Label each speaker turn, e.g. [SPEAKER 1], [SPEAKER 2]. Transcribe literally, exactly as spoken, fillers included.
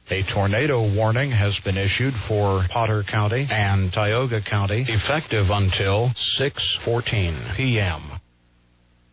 [SPEAKER 1] A tornado warning has been issued for Potter County and Tioga County, effective until six fourteen p.m.